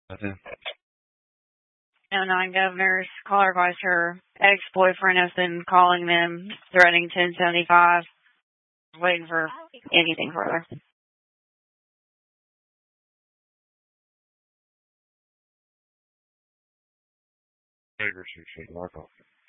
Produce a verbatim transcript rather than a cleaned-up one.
Nothing. No, nine governors. Caller advised her ex-boyfriend has been calling them, threatening ten seventy-five, waiting for anything further. Figures she should knock off.